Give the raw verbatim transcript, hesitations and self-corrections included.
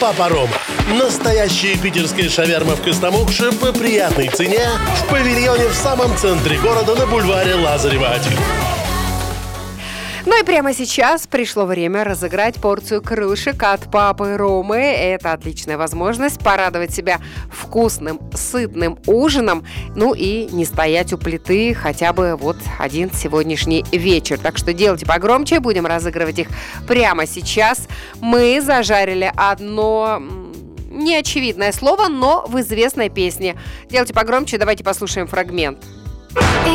Папа Рома. Настоящая питерская шаверма в Костомукше по приятной цене в павильоне в самом центре города на бульваре Лазарева один. Ну и прямо сейчас пришло время разыграть порцию крышек от Папы Ромы. Это отличная возможность порадовать себя вкусным, сытным ужином, ну и не стоять у плиты хотя бы вот один сегодняшний вечер. Так что делайте погромче, будем разыгрывать их прямо сейчас. Мы зажарили одно неочевидное слово, но в известной песне. Делайте погромче, давайте послушаем фрагмент.